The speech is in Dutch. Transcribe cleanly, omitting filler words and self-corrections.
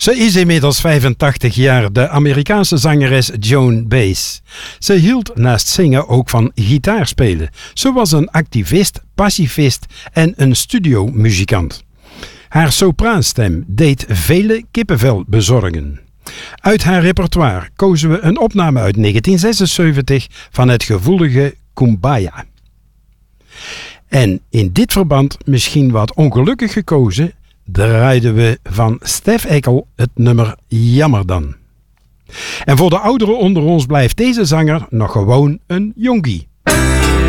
Ze is inmiddels 85 jaar, de Amerikaanse zangeres Joan Baez. Ze hield naast zingen ook van gitaarspelen. Ze was een activist, pacifist en een studiomuzikant. Haar sopraanstem deed vele kippenvel bezorgen. Uit haar repertoire kozen we een opname uit 1976 van het gevoelige Kumbaya. En in dit verband, misschien wat ongelukkig gekozen, draaiden we van Stef Eckel het nummer Jammer dan. En voor de ouderen onder ons blijft deze zanger nog gewoon een jonkie.